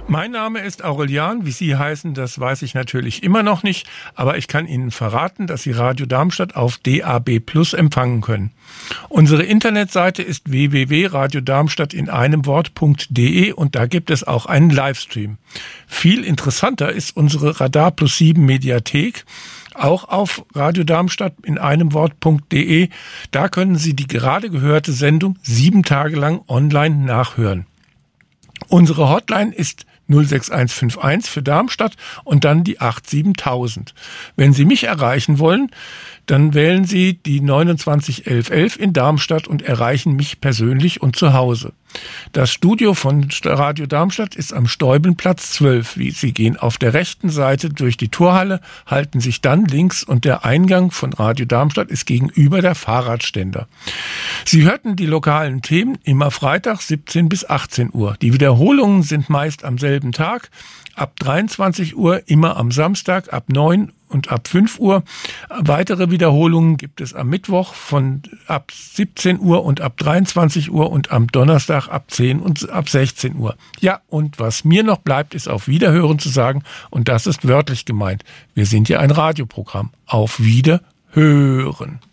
Mein Name ist Aurelian. Wie Sie heißen, das weiß ich natürlich immer noch nicht. Aber ich kann Ihnen verraten, dass Sie Radio Darmstadt auf DAB+ empfangen können. Unsere Internetseite ist www.radiodarmstadt-in-einem-Wort.de und da gibt es auch einen Livestream. Viel interessanter ist unsere Radar Plus 7 Mediathek. Auch auf radiodarmstadt-in-einem-Wort.de. Da können Sie die gerade gehörte Sendung 7 Tage lang online nachhören. Unsere Hotline ist 06151 für Darmstadt und dann die 87000. Wenn Sie mich erreichen wollen, dann wählen Sie die 291111 in Darmstadt und erreichen mich persönlich und zu Hause. Das Studio von Radio Darmstadt ist am Steubenplatz 12. Sie gehen auf der rechten Seite durch die Torhalle, halten sich dann links und der Eingang von Radio Darmstadt ist gegenüber der Fahrradständer. Sie hörten die lokalen Themen immer Freitag 17 bis 18 Uhr. Die Wiederholungen sind meist am selben Tag, ab 23 Uhr, immer am Samstag, ab 9 und ab 5 Uhr. Weitere Wiederholungen gibt es am Mittwoch von ab 17 Uhr und ab 23 Uhr und am Donnerstag ab 10 und ab 16 Uhr. Ja, und was mir noch bleibt, ist auf Wiederhören zu sagen, und das ist wörtlich gemeint. Wir sind ja ein Radioprogramm. Auf Wiederhören.